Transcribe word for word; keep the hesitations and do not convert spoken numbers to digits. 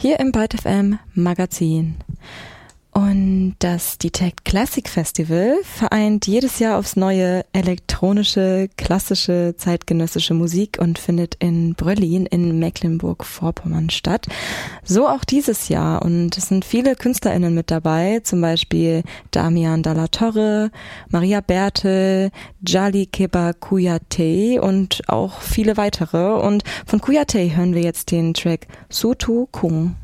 hier im Byte F M Magazin. Und das Detect Classic Festival vereint jedes Jahr aufs Neue elektronische, klassische, zeitgenössische Musik und findet in Bröllin in Mecklenburg-Vorpommern statt. So auch dieses Jahr. Und es sind viele KünstlerInnen mit dabei, zum Beispiel Damian Dalla Torre, Maria Bertel, Jali Keba Kouyaté und auch viele weitere. Und von Kouyaté hören wir jetzt den Track Sutu Kung.